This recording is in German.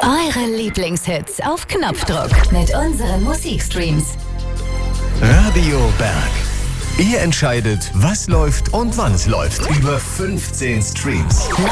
Eure Lieblingshits auf Knopfdruck mit unseren Musikstreams. Radio Berg. Ihr entscheidet, was läuft und wann es läuft. Über 15 Streams.